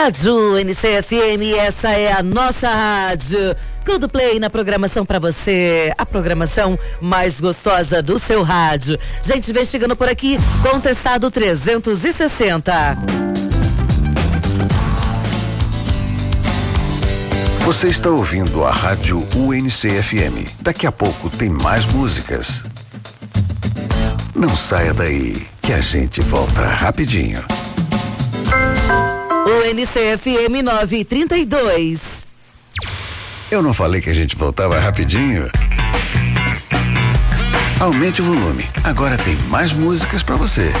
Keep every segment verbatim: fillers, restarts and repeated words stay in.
Rádio N C F M, essa é a nossa rádio. Good Play na programação pra você, a programação mais gostosa do seu rádio. Gente, vem chegando por aqui, Contestado trezentos e sessenta. Você está ouvindo a Rádio U N C F M. Daqui a pouco tem mais músicas. Não saia daí, que a gente volta rapidinho. U N C F M nove e trinta e dois. Eu não falei que a gente voltava rapidinho? Aumente o volume. Agora tem mais músicas pra você.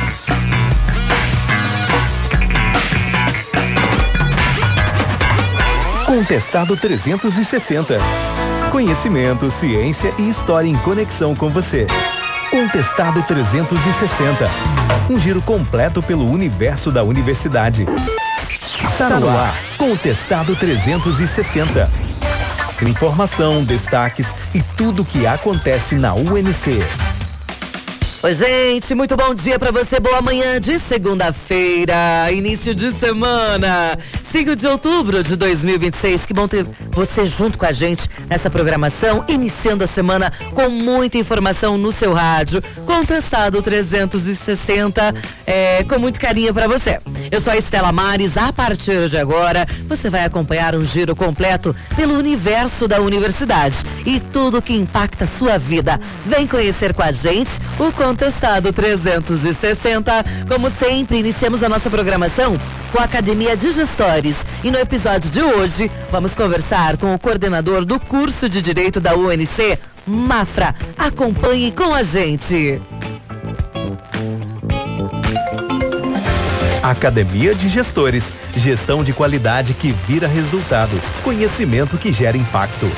Contestado trezentos e sessenta. Conhecimento, ciência e história em conexão com você. Contestado trezentos e sessenta. Um giro completo pelo universo da universidade. Tá no ar. Contestado trezentos e sessenta. Informação, destaques e tudo o que acontece na U N C. Oi, gente, muito bom dia pra você, boa manhã de segunda-feira, início de semana, cinco de outubro de dois mil e vinte e seis. Que bom ter você junto com a gente nessa programação, iniciando a semana com muita informação no seu rádio. Contestado trezentos e sessenta, é, com muito carinho pra você. Eu sou a Estela Mares. A partir de agora, você vai acompanhar um giro completo pelo universo da universidade e tudo que impacta a sua vida. Vem conhecer com a gente o Contestado trezentos e sessenta. Como sempre, iniciamos a nossa programação com a Academia de Gestores. E no episódio de hoje, vamos conversar com o coordenador do curso de Direito da U N C, Mafra. Acompanhe com a gente. Academia de Gestores. Gestão de qualidade que vira resultado. Conhecimento que gera impacto.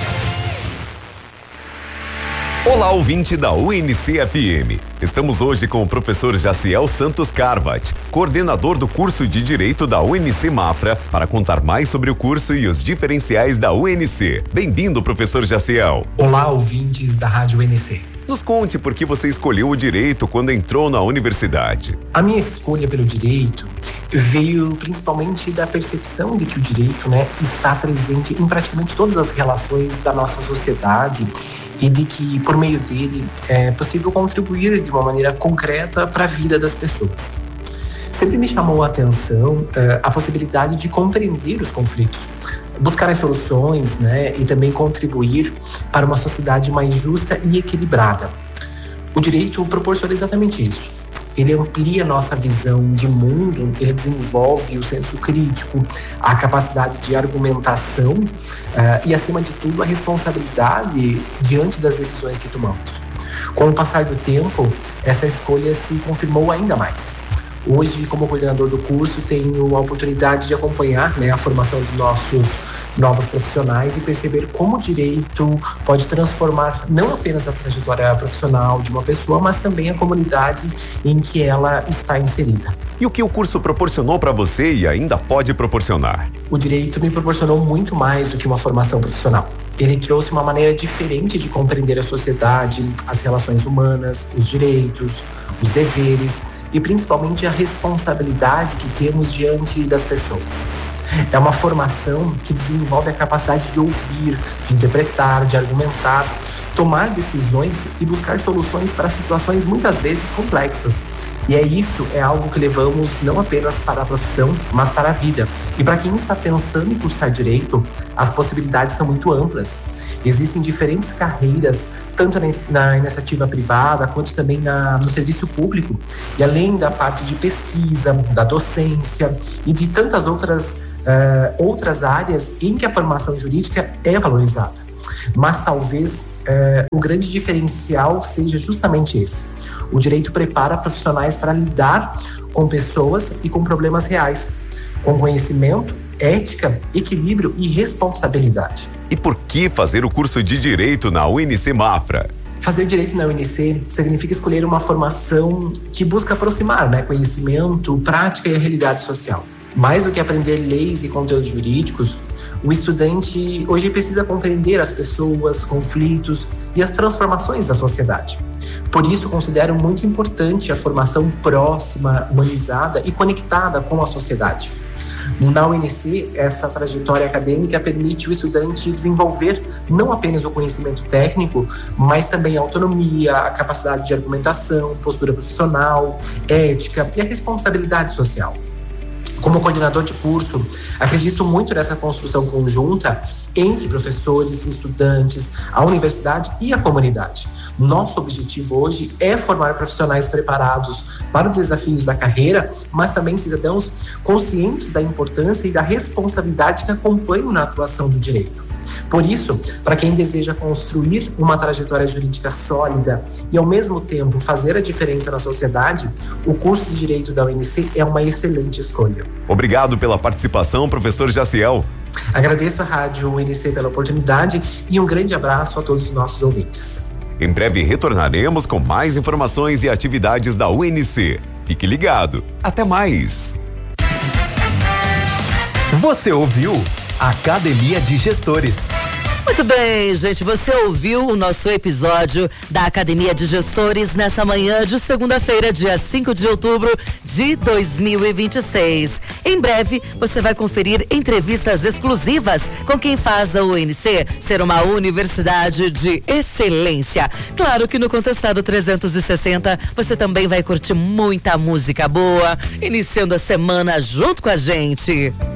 Olá, ouvinte da U N C F M. Estamos hoje com o professor Jaciel Santos Carvat, coordenador do curso de Direito da U N C Mafra, para contar mais sobre o curso e os diferenciais da U N C. Bem-vindo, professor Jaciel. Olá, ouvintes da Rádio U N C. Nos conte por que você escolheu o direito quando entrou na universidade. A minha escolha pelo direito veio principalmente da percepção de que o direito, né, está presente em praticamente todas as relações da nossa sociedade e de que, por meio dele, é possível contribuir de uma maneira concreta para a vida das pessoas. Sempre me chamou a atenção é, a possibilidade de compreender os conflitos, buscar as soluções, né, e também contribuir para uma sociedade mais justa e equilibrada. O direito proporciona exatamente isso. Ele amplia a nossa visão de mundo, ele desenvolve o senso crítico, a capacidade de argumentação uh, e, acima de tudo, a responsabilidade diante das decisões que tomamos. Com o passar do tempo, essa escolha se confirmou ainda mais. Hoje, como coordenador do curso, tenho a oportunidade de acompanhar, né, a formação de nossos novos profissionais e perceber como o direito pode transformar não apenas a trajetória profissional de uma pessoa, mas também a comunidade em que ela está inserida. E o que o curso proporcionou para você e ainda pode proporcionar? O direito me proporcionou muito mais do que uma formação profissional. Ele trouxe uma maneira diferente de compreender a sociedade, as relações humanas, os direitos, os deveres e principalmente a responsabilidade que temos diante das pessoas. É uma formação que desenvolve a capacidade de ouvir, de interpretar, de argumentar, tomar decisões e buscar soluções para situações muitas vezes complexas. E é isso, é algo que levamos não apenas para a profissão, mas para a vida. E para quem está pensando em cursar direito, as possibilidades são muito amplas. Existem diferentes carreiras, tanto na iniciativa privada, quanto também na, no serviço público. E além da parte de pesquisa, da docência e de tantas outras Uh, outras áreas em que a formação jurídica é valorizada. Mas talvez uh, o grande diferencial seja justamente esse. O direito prepara profissionais para lidar com pessoas e com problemas reais, com conhecimento, ética, equilíbrio e responsabilidade. E por que fazer o curso de Direito na U N C Mafra? Fazer direito na U N C significa escolher uma formação que busca aproximar, né, conhecimento, prática e a realidade social. Mais do que aprender leis e conteúdos jurídicos, o estudante hoje precisa compreender as pessoas, conflitos e as transformações da sociedade. Por isso, considero muito importante a formação próxima, humanizada e conectada com a sociedade. Na U N C, essa trajetória acadêmica permite o estudante desenvolver não apenas o conhecimento técnico, mas também a autonomia, a capacidade de argumentação, postura profissional, ética e a responsabilidade social. Como coordenador de curso, acredito muito nessa construção conjunta entre professores, estudantes, a universidade e a comunidade. Nosso objetivo hoje é formar profissionais preparados para os desafios da carreira, mas também cidadãos conscientes da importância e da responsabilidade que acompanham na atuação do direito. Por isso, para quem deseja construir uma trajetória jurídica sólida e, ao mesmo tempo, fazer a diferença na sociedade, o curso de Direito da U N C é uma excelente escolha. Obrigado pela participação, professor Jaciel. Agradeço à Rádio U N C pela oportunidade e um grande abraço a todos os nossos ouvintes. Em breve retornaremos com mais informações e atividades da U N C. Fique ligado. Até mais. Você ouviu Academia de Gestores. Muito bem, gente, você ouviu o nosso episódio da Academia de Gestores nessa manhã de segunda-feira, dia cinco de outubro de dois mil e vinte e seis. Em breve, você vai conferir entrevistas exclusivas com quem faz a U N C ser uma universidade de excelência. Claro que no Contestado trezentos e sessenta você também vai curtir muita música boa, iniciando a semana junto com a gente.